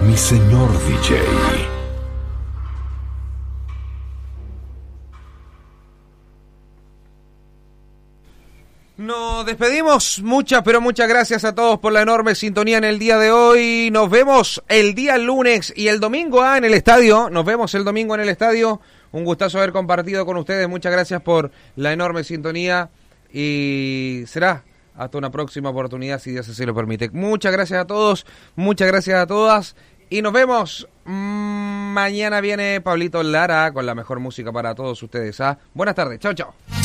mi señor DJ. Nos despedimos, pero muchas gracias a todos por la enorme sintonía en el día de hoy. Nos vemos el día lunes y el domingo en el estadio. Nos vemos el domingo en el estadio. Un gustazo haber compartido con ustedes. Muchas gracias por la enorme sintonía y será hasta una próxima oportunidad si Dios así lo permite. Muchas gracias a todos, muchas gracias a todas y nos vemos. Mañana viene Pablito Lara con la mejor música para todos ustedes. Buenas tardes, chao, chao.